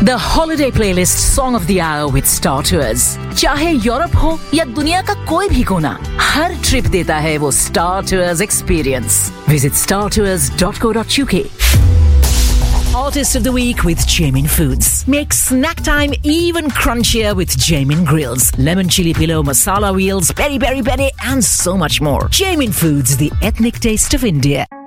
The holiday playlist song of the hour with Star Tours. चाहे Europe हो या दुनिया का कोई भी कोना, हर ट्रिप देता है वो Star Tours experience. Visit startours.co.uk. Artist of the Week with Jamin Foods. Make snack time even crunchier with Jamin Grills. Lemon chili pillow, masala wheels, peri peri peri and so much more. Jamin Foods, the ethnic taste of India.